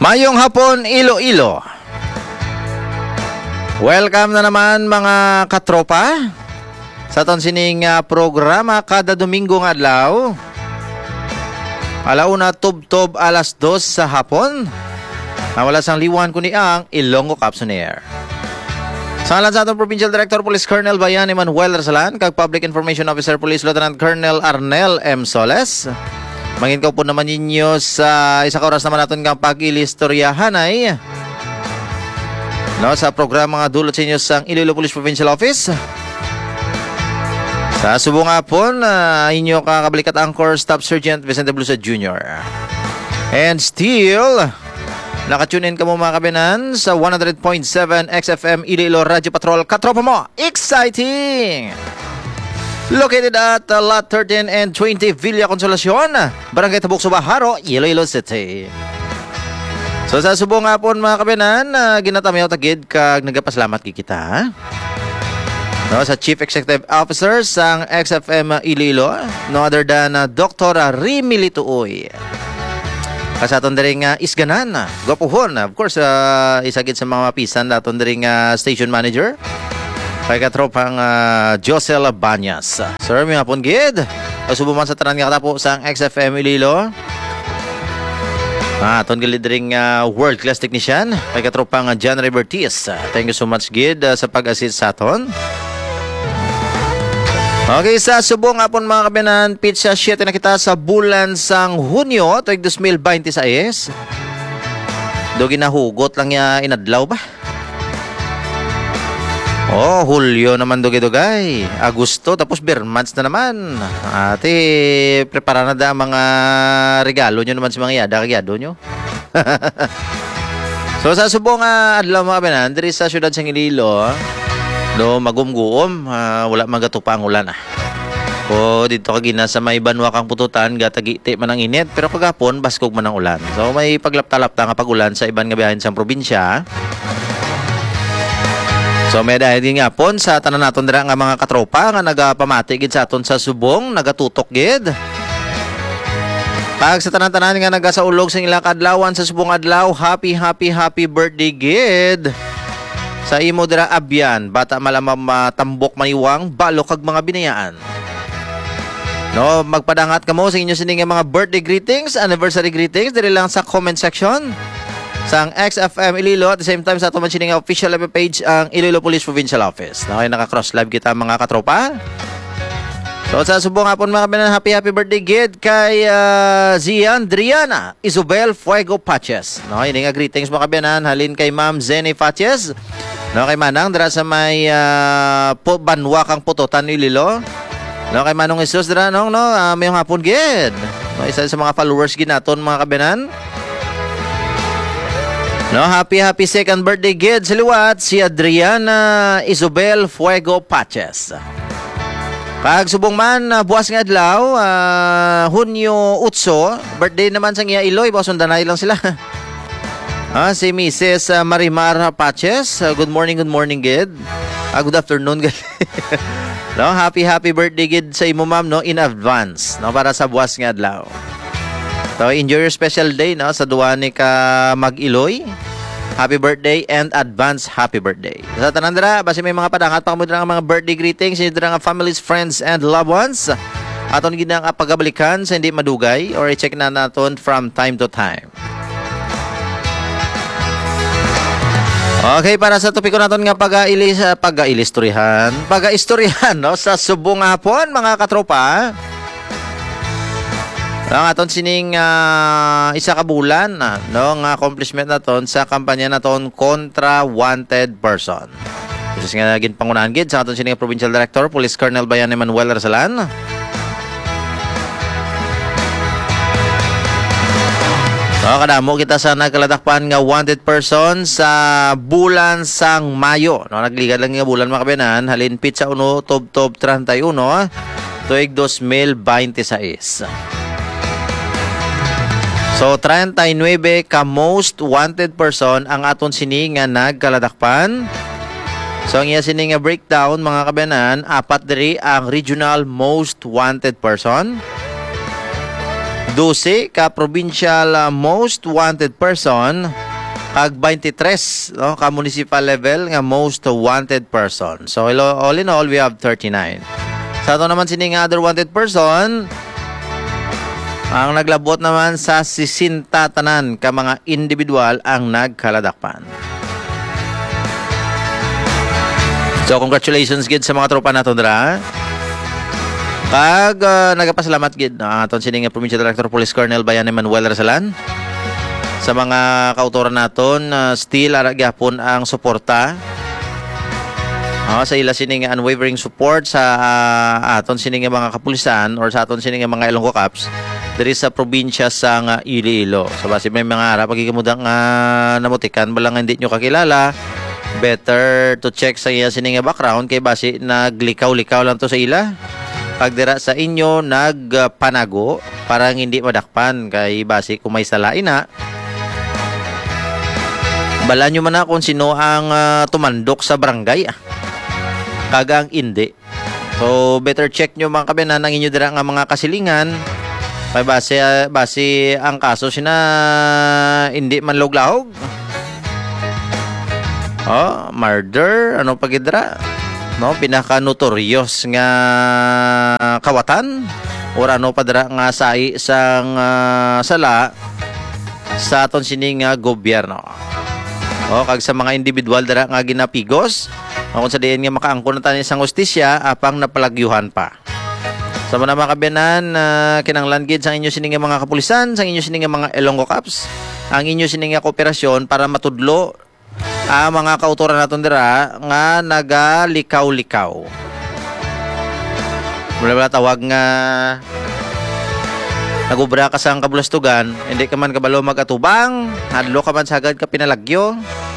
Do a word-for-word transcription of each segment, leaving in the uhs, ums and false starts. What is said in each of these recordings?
Mayong hapon, Iloilo. Welcome na naman mga katropa sa aton sining uh, programa kada Domingo nga adlaw. Alauna tub-tub alas dos sa hapon. Wala sang liwan kundi ang Ilonggo Capson Air. Sa ngalan sa atong Provincial Director Police Colonel Bayan Emmanuel Arsalan, kag Public Information Officer Police Lieutenant Colonel Arnel M. Soles. Mangin ko po naman ninyo sa isa ka oras naman natin ng pag-ilistoryahan ay no, sa programa nga dulot sa inyo sa Iloilo Police Provincial Office. Sa subo nga po na uh, inyo kakabalikat Anchor Staff Sergeant Vicente Blusa Junior And still, nakatune in ka mo mga kabinan sa one hundred point seven X F M Iloilo Radio Patrol. Katropa mo, exciting! Located at uh, Lot thirteen and twenty Villa Consolacion, Barangay Tabuk, Subaharo, Iloilo City. So sa subo nga po mga kabinan, uh, ginatamayaw tagid kag nagapasalamat kikita. No, sa Chief Executive Officer sang X F M Iloilo, no other than uh, Doctor Remy Lituoy. Kasaton diring uh, isganan, gwapuhon, of course, uh, isagid sa mga mapisan daton diring uh, station manager. Kay katropang uh, Josel Banyas. Sir, may hapon gid. Kasubo man sa tanan nga katapo sang X F M Iloilo. Ah, ton gilid ring uh, world class technician. Kay katropang uh, John Rivertis. Uh, thank you so much gid uh, sa pag-assist sa aton. Okay, sa subo nga pon mga kabinan, pizza siete na kita sa bulan sang Hunyo tuig two thousand twenty-six. Do ginahugot lang ya inadlaw ba? Oh, Hulyo naman dugay-dugay. Agosto, tapos beer months na naman. Ate, prepara na da mga regalo nyo naman sa mga yada, kagyado nyo. So, sa subo nga, adlaw mga kabinan, diri sa syudad sa Iloilo, no, magumguom, uh, wala magatupa ang ulan ah. O, dito kagina sa may banwa kang pututan, gatagiti man ang init, pero kagapon, baskog man ang ulan. So, may paglapta-lapta nga pag-ulan sa iban nga biyahin sa probinsya. So may dahil din nga pon sa tanan naton dira nga mga katropa nga nagapamati gid sa aton sa subong, nagatutok gid. Pag sa tanan-tanan nga nagasaulog sa ilang adlawan sa subong adlaw, happy happy happy birthday gid. Sa imo dira abyan, bata malamang matambok maniwang, balo kag mga binayaan. No, magpadangat kamo sa inyo sining mga birthday greetings, anniversary greetings diri lang sa comment section sang X F M Iloilo. At the same time sa ato man sining official live page ang Iloilo Police Provincial Office. Okay, naka-cross live kita mga katropa. So sa subo nga po mga kabinan, happy happy birthday gid kay uh, Zian Driana Isabel Fuego Paches. No, ini nga greetings mga kabinan halin kay Ma'am Zeni Paches. No, kay Manang dira sa may uh, po, banwa kang pututan Iloilo. No, kay Manong Jesus dira no, no uh, may hapon gid. No, isa sa mga followers gid naton mga kabinan. No, happy happy second birthday gid sa liwat si Adriana Isabel Fuego Paches. Kag subong man uh, buwas nga adlaw, uh, Hunyo eight, birthday naman sa iya Iloy, basundanay lang sila. Ah, si Missus Uh, Marimar Paches, uh, good morning, good morning gid. Uh, good afternoon gid. No, happy happy birthday gid sa imo ma'am no in advance, no para sa buwas nga adlaw. So, enjoy your special day, no? Sa duwa ni ka Mag-Iloy. Happy birthday and advance happy birthday. Sa tanan dira, basi may mga padangat pa mo dira nga mga birthday greetings, dira nga families, friends, and loved ones. Aton gid nga pagabalikan sa hindi madugay or i-check na naton from time to time. Okay, para sa topiko naton nga pag-ailis, pag-ailistoryahan, pag-istoryahan, no? Sa subong hapon, mga katropa. Ang aton sining uh, isa ka bulan uh, no nga accomplishment naton sa kampanya naton kontra wanted person. Kasi nga naging pangunahan gid sa aton sining Provincial Director Police Colonel Bayan Emmanuel Arsalan. So kadamo kita sa nagkaladakpan nga wanted person sa bulan sang Mayo. No, nagligad lang nga bulan mga kabinan, halin pizza uno tob-tob thirty-one tuig two thousand twenty-six. So, thirty-nine ka most wanted person ang aton sini nga nagkaladakpan. So, ang iya sini nga breakdown, mga kabayanan, apat diri ang regional most wanted person. twelve ka provincial uh, most wanted person, kag twenty-three no, ka municipal level nga most wanted person. So all in all, we have thirty-nine. Sa ito naman sining other wanted person, ang naglabot naman sa sisinta tanan ka mga individual ang nagkaladakpan. So congratulations gid sa mga tropa nato dira. Kag uh, nagapasalamat gid ang aton sining Provincial Director Police Colonel Bayan Manuel Rasalan sa mga kautoran naton, uh, still ara gyapon ang suporta. Uh, sa ila sining unwavering support sa uh, aton sining mga kapulisan or sa aton sining mga Ilonggo Cops diri sa probinsya sa uh, Iloilo. So basi may mga ara pagigimudang uh, namutikan balang hindi nyo kakilala, better to check sa iya sining background kay basi naglikaw-likaw lang to sa ila. Pagdira sa inyo nagpanago parang hindi madakpan kay basi kung may salain na bala nyo man na kung sino ang uh, tumandok sa barangay ah. Kagang hindi. So better check nyo mga kabinan ang inyo dira nga mga kasilingan kay base, uh, base ang kaso sina hindi man log-lahog. Oh, murder ano pagidra no, pinaka notorious nga kawatan or ano padra nga sai sang uh, sala sa aton sining uh, gobyerno. O kag sa mga individual dara nga ginapigos, kung sa diin nga makaangkon na tayo isang hustisya apang napalagyuhan pa. Sa mga mga kabinan, uh, kinanglan gid sa inyo sining mga kapulisan, sa inyo sining mga Ilonggo Cops, ang inyo sining kooperasyon para matudlo ang ah, mga kautoran naton dira nga nagalikaw-likaw. Wala tawag nga nagubra ka sang kabulastugan, hindi ka man kabalo magatubang, hadlo ka man sagad ka pinalagyo.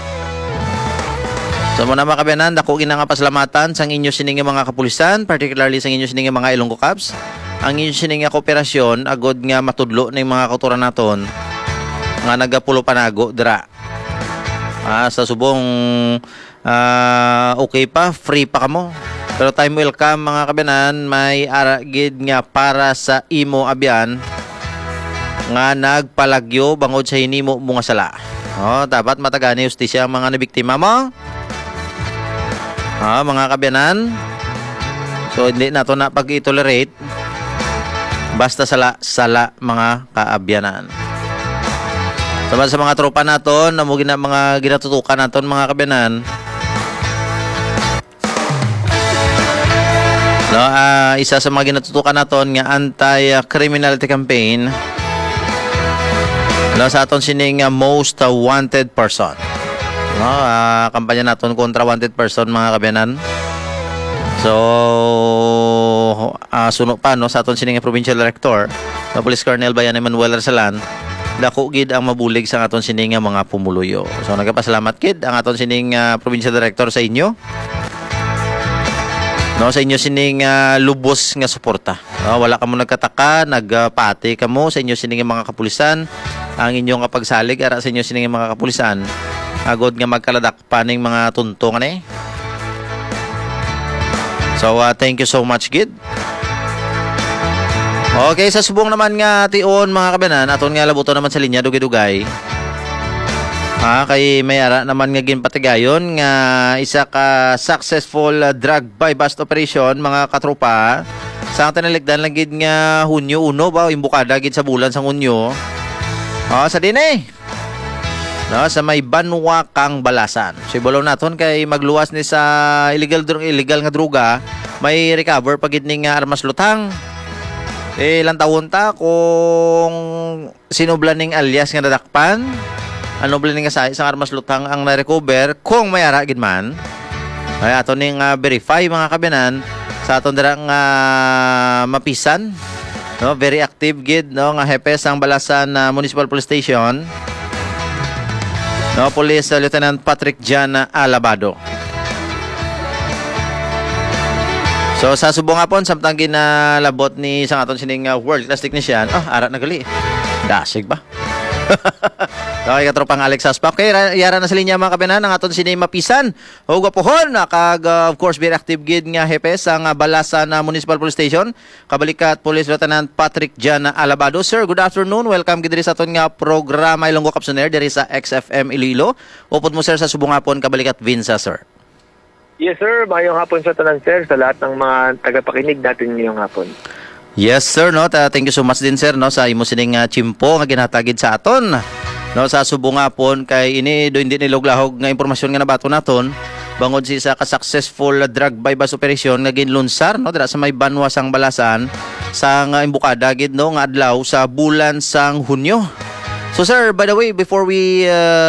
So muna mga kabiyanan, dako ina nga pasalamatan sang inyo sining mga kapulisan, particularly sang inyo sining mga Ilonggo Cops. Ang inyo sining kooperasyon agod nga matudlo ning mga kautoran naton nga nagapulo panago dira. Ah, sa subong uh, okay pa, free pa kamo. Pero time will come mga kabiyanan, may aragid nga para sa imo abyan nga nagpalagyo bangod sa hinimo mga sala. Oh, dapat matagani justisya ang mga nabiktima mo. Ah, mga kabiyanan. So hindi nato na pag-tolerate basta sala sala mga kaabyanan. Sama sa mga tropa naton, na mga, mga ginatutukan naton mga kabiyanan. No, uh, isa sa mga ginatutukan naton nga anti-criminality campaign. No, sa aton sining uh, most uh, wanted person. No, uh, kampanya naton kontra wanted person mga kabiyanan. So, uh, suno pa no sa aton sining Provincial Director, na Police Colonel Bayan Manuel Rasalan. Dako gid ang mabulig sa aton sining mga pumuluyo. So nagapasalamat gid ang aton sining uh, Provincial Director sa inyo. No, sa inyo sining uh, lubos nga suporta. No, wala kamo nagkataka, nagpati kamo sa inyo sining mga kapulisan. Ang inyong kapagsalig ara sa inyo sining mga kapulisan. Agod nga magkaladak pa ning mga tuntungan eh. So uh, thank you so much gid. Okay, sa subong naman nga tion mga kabanan, aton nga labuto naman sa linya dugay-dugay. Ah, kay mayara naman nga ginpatigayon nga isa ka successful uh, drug buy bust operation mga katropa. Sa tanaligdan lang gid nga Hunyo uno ba imbukada gid sa bulan sang Hunyo. Ah, sa dinay. No, sa may Banwa Kang Balasan. So ibalaw naton kay magluwas ni sa illegal illegal nga droga, may recover pagid ning armas lutang. Eh, ilang taon ta kung sinublan ning alias nga dadakpan, ano blaning nga sa isang armas lutang ang na-recover kung may ara gid man. Ay ato ning uh, verify mga kabiyanan sa aton dira nga uh, mapisan, no, very active gid no nga hepe sang Balasan uh, Municipal Police Station. No, Police uh, Lieutenant Patrick Jan Alabado. So sa subong hapon samtang ginalabot ni isang aton sining uh, world class technician, ah ara nagali. Dasig ba? Okay, katropang Alex Aspak. Okay, ra- yara na sa linya mga kabenan ang aton sini mapisan. Huwag pohon, kag uh, of course very active gid nga hepe sa nga Balasan na Municipal Police Station. Kabalikat Police Lieutenant Patrick Jan Alabado. Sir, good afternoon. Welcome gid diri sa aton nga programa Ilonggo Kapsoner diri sa X F M Iloilo. Upod mo sir sa subong hapon kabalikat Vinsa, sir. Yes sir, mayong hapon sa tanan sir sa lahat ng mga tagapakinig natin ngayong hapon. Yes sir, no. Ta- Thank you so much din sir no sa imo sining uh, chimpo nga ginhatagid sa aton. No sa subong hapon kay ini do hindi niloglahog nga impormasyon nga nabato naton bangod si sa ka-successful drug bypass operation nga ginlunsar no dira sa may Banwa sang Balasan sa nga imbukada gid no nga adlaw sa bulan sang Hunyo. So sir, by the way, before we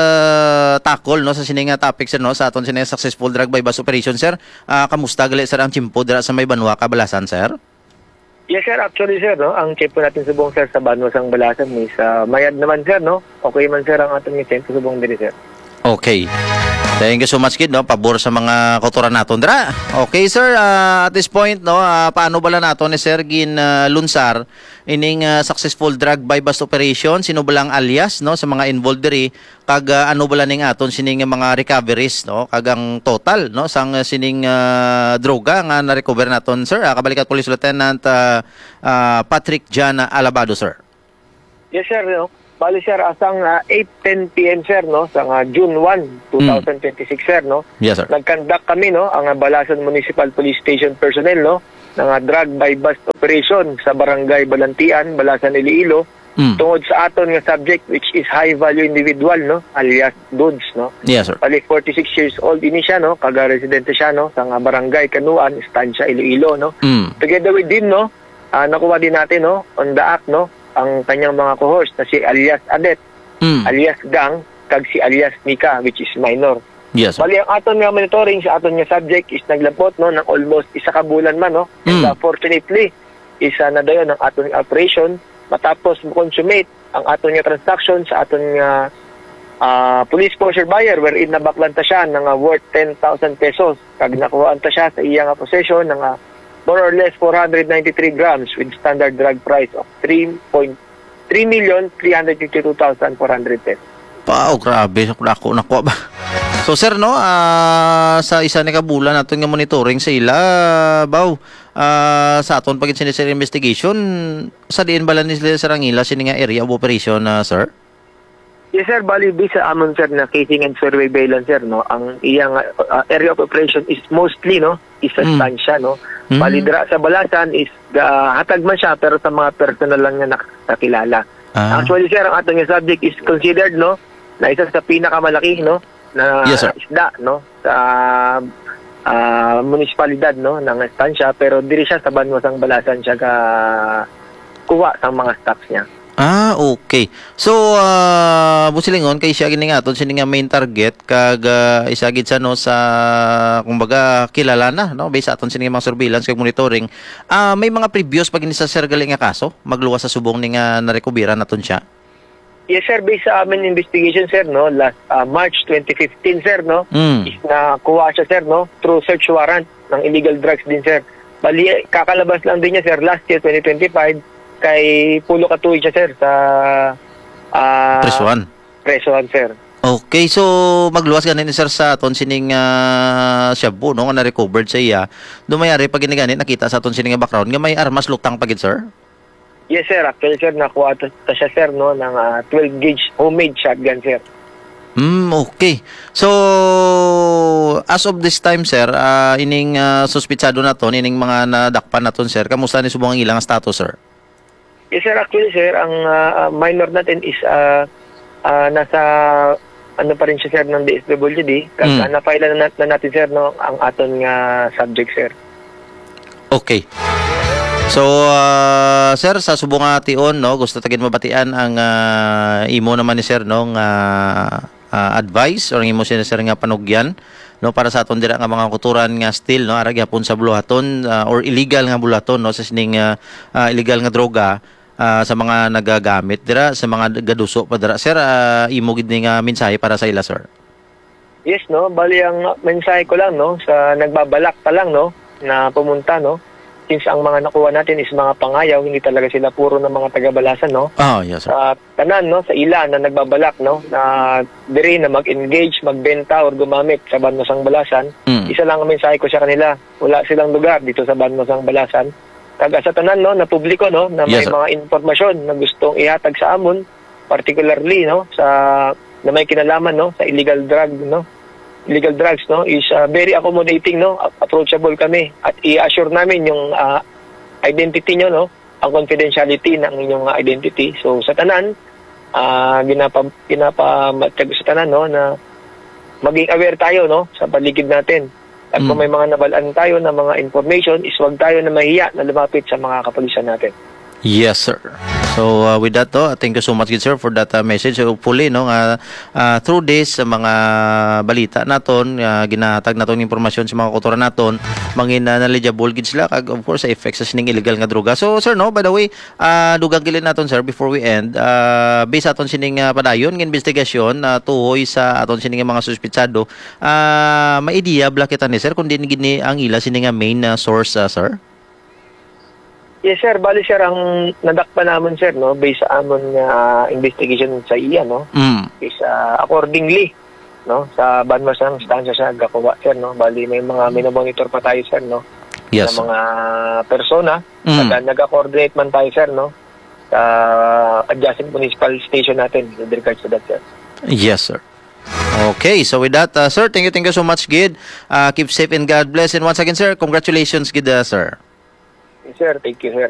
uh, tackle no sa sining nga topic sir no sa aton sining successful drug bypass operation sir, uh, kamusta gali sir ang chimpo dira sa may Banwa ka Balasan sir? Yes sir, actually sir, no, ang check po natin subong sir sa Banwa sang Balasan is uh, mayad naman sir, no? Okay man sir ang atong check subong diri sir. Okay. Thank you so much kid no pabor sa mga kotoran naton dira. Okay sir, uh, at this point no uh, paano bala naton ni Sir Gin uh, lunsar ining uh, successful drug bypass operation sino balang alias no sa mga involved diri kag uh, ano bala ning aton sining mga recoveries no kag ang total no sang uh, sining uh, droga nga na recover naton sir. Uh, kabalikat Police Lieutenant uh, uh, Patrick Jan Alabado sir. Yes sir, no. Bali sir, asang uh, eight ten p m sir, no, sa uh, June first, twenty twenty-six sir, no. Yes sir. Nagkandak kami no ang uh, Balasan Municipal Police Station personnel no ng uh, drug bypass operation sa Barangay Balantian, Balasan, Iloilo. Mm. Tungod sa aton nga subject which is high value individual no alias Dudes no. Yes sir. Bali forty-six years old ini siya no, kaga residente siya no sa uh, Barangay Kanuan, Estancia, Iloilo no. Mm. Together with him no, uh, nakuha din natin no on the act no ang kanyang mga cohorts na si alias Adet, mm. alias Gang, kag si alias Mika which is minor. Yes. Sir. Bali ang aton nga monitoring sa aton nga subject is naglapot no ng almost isa ka bulan man no. Mm. And uh, fortunately isa na dayon ang aton operation matapos mo-consummate ang aton nga transaction sa aton nga uh, police posture buyer wherein nabaklan ta siya ng uh, worth ten thousand pesos kag nakuha ta siya sa iyang possession ng uh, more or less four hundred ninety-three grams with standard drug price of three million three hundred fifty-two thousand four hundred pesos. Pao, grabe. Naku, naku ba? So sir, no, uh, sa isa ni kabulan natin nga monitoring sa ila, baw, uh, sa aton pagin sinisir investigation, sa diin bala ni sila sa Rangila, sini nga area of operation, uh, sir? Yes sir, bali sa amon sir na casing and surveillance sir, no, ang iyang uh, area of operation is mostly, no, isa mm. stansya, no. Mm-hmm. Bali dira sa Balasan is uh, hatag man siya pero sa mga personal lang niya nakakilala. Ah. Actually sir, ang atong subject is considered no na isa sa pinakamalaki no na yes, isda no sa uh, munisipalidad no ng estansya pero diri siya sa Banwa sang Balasan siya ka kuha sang mga stocks niya. Ah, okay. So, uh, busilingon, kay siya gini nga, siya nga main target, kag uh, isagid sa, no, sa, kumbaga, kilala na, no, based sa aton siya mga surveillance, kag monitoring. Uh, may mga previous pag ini sa sir galing nga kaso, magluwas sa subong ni nga narekubira naton siya? Yes, sir. Based sa amin investigation, sir, no, last uh, March twenty fifteen, sir, no, mm. is nakuha siya, sir, no, through search warrant ng illegal drugs din, sir. Bali, kakalabas lang din niya, sir, last year, twenty twenty-five, kay Pulo Katuig siya sir sa uh, Presuan. Presuan sir. Okay, so magluwas ganin ni sir sa aton sining uh, shabu no nga na-recovered sa iya. Dumayari pag giniganit nakita sa aton sining background nga may armas lutang pagid sir. Yes sir, actually sir nakuha ta siya sir no ng uh, twelve gauge homemade shotgun sir. Hmm, okay. So as of this time sir, uh, ining uh, suspitsado naton ining mga nadakpan naton sir, kamusta ni subong ang ilang status sir? Yes sir, actually sir, ang uh, minor natin is uh, uh, nasa ano pa rin siya sir ng D S W D kasi mm. na-file na, na natin sir no, ang aton nga subject sir. Okay. So uh, sir, sa subong ation no, gusto tagin mabatian ang uh, imo naman ni sir no nga uh, advice or imo siya sir nga panugyan no para sa aton dira nga mga kuturan nga still no ara gyapon sa buluhaton uh, or illegal nga buluhaton no sa sining uh, uh, illegal nga droga. Uh, sa mga nagagamit dira sa mga gaduso pa dira sir uh, imo gid ni nga mensahe para sa ila sir. Yes no, bali ang mensahe ko lang no sa nagbabalak pa lang no na pumunta no since ang mga nakuha natin is mga pangayaw, hindi talaga sila puro ng mga taga-Balasan, no? Oh, yes, sir. Sa tanan, no, sa ila na nagbabalak, no, na diri na mag-engage, magbenta or gumamit sa Banmosang Balasan, Mm. isa lang ang mensahe ko sa kanila, wala silang lugar dito sa Banmosang Balasan. Kaga sa tanan, no, na publiko, no, na may Yes, sir. mga impormasyon na gustong ihatag sa amon, particularly, no, sa na may kinalaman, no, sa illegal drug, no, illegal drugs, no, is uh, very accommodating, no, approachable kami at i-assure namin yung uh, identity nyo, no, ang confidentiality ng inyong uh, identity. So sa tanan, uh, ginapa ginapamatag sa tanan, no, na maging aware tayo, no, sa paligid natin. At kung Mm. may mga nabalaan tayo na mga information, is wag tayo na mahiya na lumapit sa mga kapulisan natin. Yes, sir. So uh, with that, oh, thank you so much, good sir, for that uh, message. So, hopefully, no, uh, uh, through this, sa mga balita naton, uh, ginahatag naton impormasyon sa mga kultura naton, mangin uh, knowledgeable gid sila kag of course sa effects sa sining illegal nga droga. So, sir, no, by the way, uh, dugang kilin naton, sir, before we end, uh, based aton sining uh, padayon ng investigasyon uh, tuhoy sa aton sining mga suspitsado, uh, may idea bla kita ni sir kung din gini ang ila sining nga main uh, source, uh, sir? Yes, sir. Bali, sir, ang nadakpa naman, sir, no, based sa amon nga investigation sa iya, no, Mm. is uh, accordingly, no, sa Banmosang stansya sa Gakuwa, sir, no. Bali, may mga minomonitor pa tayo, sir, no, Yes. sa mga persona. Mm. At nag-coordinate man tayo, sir, no, sa adjacent municipal station natin with regards to that, sir. Yes, sir. Okay, so with that, uh, sir, thank you, thank you so much, Gid. Uh, keep safe and God bless. And once again, sir, congratulations, Gid, uh, sir. Yes, sir. Thank you, sir.